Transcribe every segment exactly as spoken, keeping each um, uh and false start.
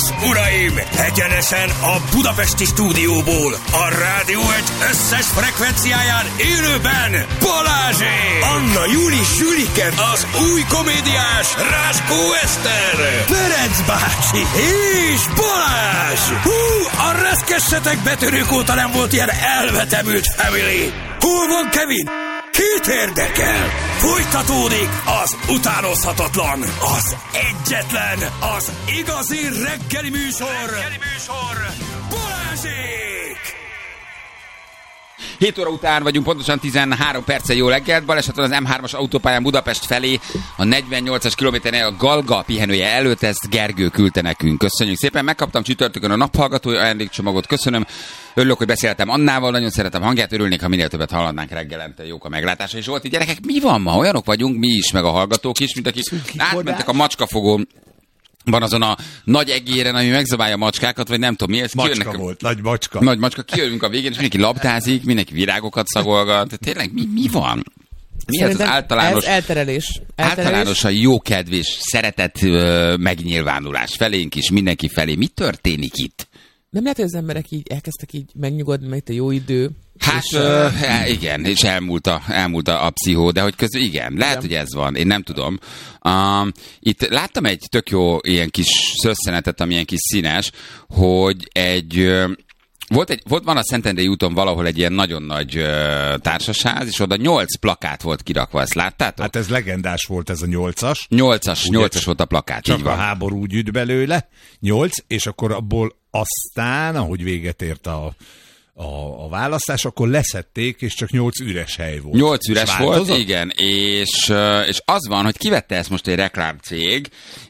és uraim, egyenesen a budapesti stúdióból, a Rádió egy összes frekvenciáján élőben Balázsék! Anna Júli Zsülike, az új komédiás Ráskó Eszter, Ferenc bácsi és Balázs! Hú, a reszkessetek betörők óta nem volt ilyen elvetemült family! Hol van Kevin? Kit érdekel? Folytatódik az utánozhatatlan, az egyetlen, az igazi reggeli műsor, reggeli műsor. Balázsék! hét óra után vagyunk, pontosan tizenhárom perccel. Jó reggelt. Baleset van az em hármas autópályán Budapest felé, a negyvennyolcas kilométernél a Galga pihenője előtt, ezt Gergő küldte nekünk. Köszönjük szépen, megkaptam csütörtökön a naphallgatói ajándékcsomagot, köszönöm. Örülök, hogy beszéltem Annával, nagyon szeretem hangját, örülnék, ha minél többet halladnánk reggelente, jók a meglátása. És Zsolti, gyerekek, mi van ma? Olyanok vagyunk mi is, meg a hallgatók is, mint akik átmentek a macskafogón. Van azon a nagy egéren, ami megzabálja a macskákat, vagy nem tudom mi ez. Macska volt, a... nagy macska. Nagy macska, kijövünk a végén, és mindenki labdázik, mindenki virágokat szagolgat. Tényleg mi, mi van? Mi ez az általános... Ez elterelés. elterelés. Általánosan jókedv és szeretet ö, megnyilvánulás felénk is, mindenki felé. Mi történik itt? Nem lehet, hogy az emberek így elkezdtek így megnyugodni, mert itt a jó idő. Hát és, ö, uh, igen, és elmúlt a, elmúlt a, a pszihó, de hogy közül igen, lehet, igen. hogy ez van, én nem tudom. Uh, itt láttam egy tök jó ilyen kis szösszenetet, ami ilyen kis színes, hogy egy... Uh, Volt egy, volt, van a Szentendrei úton valahol egy ilyen nagyon nagy uh, társasház, és oda nyolc plakát volt kirakva, ezt láttátok? Hát ez legendás volt, ez a nyolcas. Nyolcas, nyolcas volt a plakát, csak így van. A háború üt belőle, nyolc, és akkor abból aztán, ahogy véget ért a, a, a választás, akkor leszették, és csak nyolc üres hely volt. Nyolc üres volt, igen, és, és az van, hogy kivette ezt most egy reklámcég,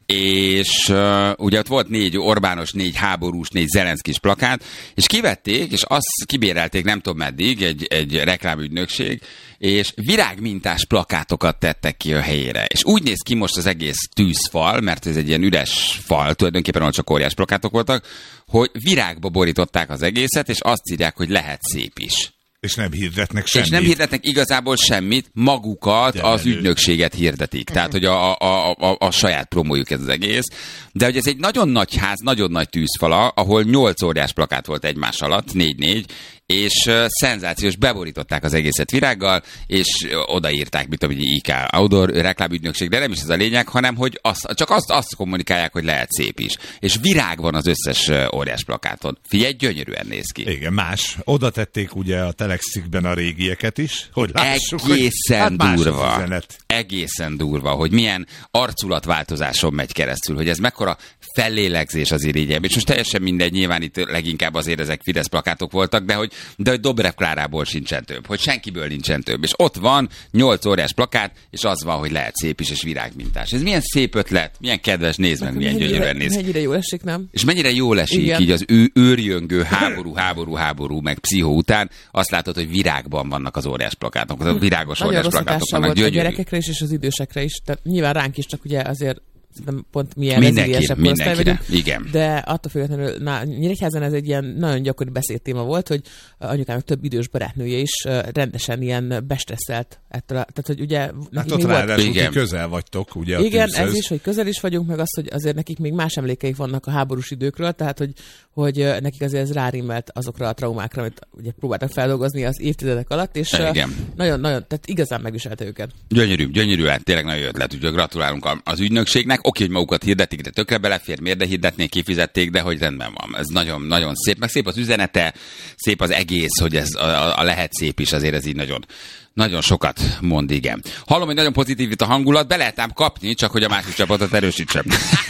és uh, ugye ott volt négy Orbános, négy háborús, négy Zelenszkis plakát, és kivették, és azt kibérelték nem tudom meddig, egy, egy reklámügynökség, és virágmintás plakátokat tettek ki a helyére. És úgy néz ki most az egész tűzfal, mert ez egy ilyen üres fal, tulajdonképpen ahol csak óriás plakátok voltak, hogy virágba borították az egészet, és azt írják, hogy lehet szép is. És nem hirdetnek semmit. És nem hirdetnek igazából semmit, magukat, de az elő. Ügynökséget hirdetik. Uh-huh. Tehát, hogy a, a, a, a saját promójuk ez az egész. De hogy ez egy nagyon nagy ház, nagyon nagy tűzfala, ahol nyolc óriás plakát volt egymás alatt, négy-négy, és uh, szenzációs, beborították az egészet virággal, és uh, odaírták, mit tudom, hogy i ká Outdoor reklámügynökség, de nem is ez a lényeg, hanem, hogy azt, csak azt, azt kommunikálják, hogy lehet szép is. És virág van az összes uh, óriás plakáton. Figyelj, gyönyörűen néz ki. Igen, más. Oda tették ugye a telexikben a régieket is, hogy lássuk, egészen hogy, hát durva. Egészen durva, hogy milyen arculatváltozáson megy keresztül, hogy ez mekkora fellélegzés azért így. És most teljesen mindegy, nyilván itt leginkább azért ezek Fidesz plakátok voltak, de hogy, de hogy Dobrev Klárából sincsen több, hogy senkiből nincsen több. És ott van nyolc óriás plakát, és az van, hogy lehet szép is, és virágmintás. Ez milyen szép ötlet, milyen kedves, nézd meg, milyen gyönyörűen néz. Mennyire jól esik, nem? És mennyire jól esik, igen. Így az ő őrjöngő háború, háború, háború, meg pszihó után azt látod, hogy virágban vannak az óriás plakátok, az virágos nagyon óriás plakátok vannak, gyönyörű. A gyerekekre is, és az idősekre is. Tehát nyilván ránk is, csak ugye azért pont milyen reziliensebb korosztály vagyunk. Igen. De attól függetlenül, na, Nyíregyházan ez egy ilyen nagyon gyakori beszédtéma volt, hogy anyukámnak több idős barátnője is rendesen ilyen bestresszel ettől. Tehát, hogy ugye... Hát ott ráadásul, hogy közel vagytok, ugye a igen, tűzhöz. Ez is, hogy közel is vagyunk, meg az, hogy azért nekik még más emlékeik vannak a háborús időkről, tehát, hogy, hogy nekik azért ez rárimmelt azokra a traumákra, amit ugye próbáltak feldolgozni az évtizedek alatt, és nagyon, nagyon, tehát igazán megviselte őket. Gyönyörű, gyönyörű, hát tényleg nagyon ötlet, úgyhogy gratulálunk az ügynökségnek. Oké, hogy magukat hirdetik, de tökre belefér, miért de hirdetnék, kifizették, de hogy rendben van. Ez nagyon, nagyon szép, meg szép az üzenete, szép az egész, hogy ez a, a lehet szép is, azért ez így nagyon, nagyon sokat mond, igen. Hallom, hogy nagyon pozitív itt a hangulat, be lehet ám kapni, csak hogy a másik csapatot erősítsem.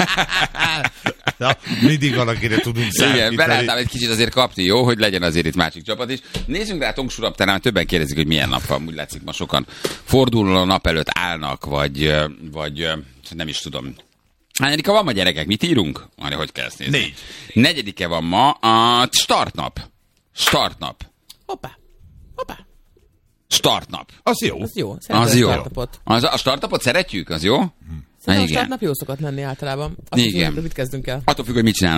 Na, mindig van, akire tudunk számítani. Igen, be lehet ám egy kicsit azért kapni, jó, hogy legyen azért itt másik csapat is. Nézzünk rá a Tongsuraptárán, mert többen kérdezik, hogy milyen nap van. Úgy látszik, ma sokan forduló a nap előtt állnak, vagy, vagy nem is tudom. Hányadika van ma, gyerekek? Mit írunk? Arra, hogy kell ezt nézni? Négy. Negyedike van ma a startnap. Startnap. Hoppá. Hoppá. Startnap. Az jó. Az jó. Az jó. Startnapot. Az, a startnapot szeretjük? Az jó? Szerintem a startnap jó szokott lenni általában. Azt igen. Hiszem, mit kezdünk el? Attól függ, hogy mit csinálunk.